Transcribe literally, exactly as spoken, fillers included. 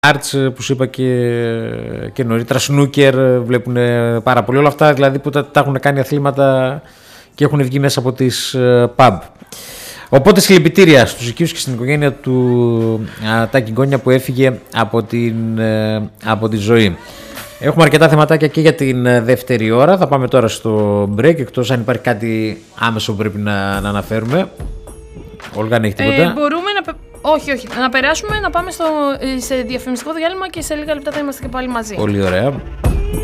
Άρτς που σου είπα και, και νωρίτερα, σνούκερ βλέπουν πάρα πολύ. Όλα αυτά δηλαδή που τα, τα έχουν κάνει αθλήματα και έχουν βγει μέσα από τις pub. Οπότε συλληπιτήρια στους οικείους και στην οικογένεια του α, Τάκη Γκόνια που έφυγε από, την, ε, από τη ζωή. Έχουμε αρκετά θεματάκια και για την δεύτερη ώρα. Θα πάμε τώρα στο break, εκτός αν υπάρχει κάτι άμεσο που πρέπει να, να αναφέρουμε. Όλγα, αν έχει τίποτα. Ε, μπορούμε να... Όχι, όχι. Να περάσουμε, να πάμε στο, σε διαφημιστικό διάλειμμα και σε λίγα λεπτά θα είμαστε και πάλι μαζί. Πολύ ωραία.